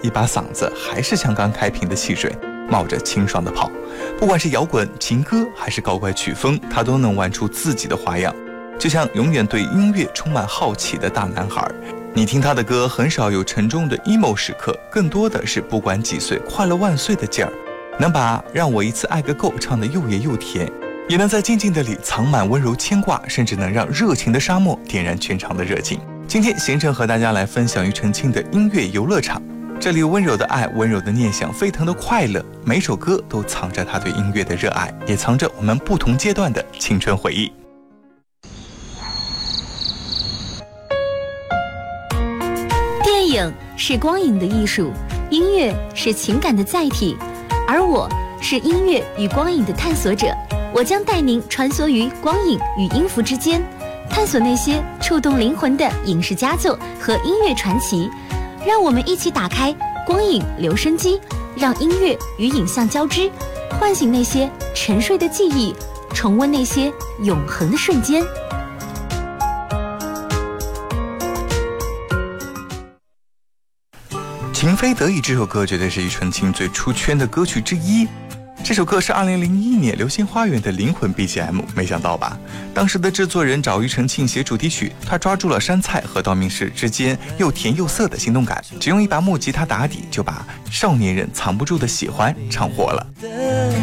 一把嗓子还是像刚开瓶的汽水，冒着清爽的泡。不管是摇滚、情歌还是高怪曲风，他都能玩出自己的花样，就像永远对音乐充满好奇的大男孩。你听他的歌很少有沉重的 emo 时刻，更多的是不管几岁快乐万岁的劲儿，能把让我一次爱个够唱得又野又甜，也能在静静的里藏满温柔牵挂，甚至能让热情的沙漠点燃全场的热情。今天贤成和大家来分享庾澄庆的音乐游乐场，这里有温柔的爱，温柔的念想，沸腾的快乐，每首歌都藏着他对音乐的热爱，也藏着我们不同阶段的青春回忆。 电影是光影的艺术，音乐是情感的载体，而我是音乐与光影的探索者。我将带您穿梭于光影与音符之间，探索那些触动灵魂的影视佳作和音乐传奇。让我们一起打开光影留声机，让音乐与影像交织，唤醒那些沉睡的记忆，重温那些永恒的瞬间。 情非得已这首歌绝对是庾澄庆最出圈的歌曲之一。这首歌是2001年《流星花园》的灵魂 BGM， 没想到吧？当时的制作人找庾澄庆写主题曲，他抓住了杉菜和道明寺之间又甜又涩的心动感，只用一把木吉他打底，就把少年人藏不住的喜欢唱火了。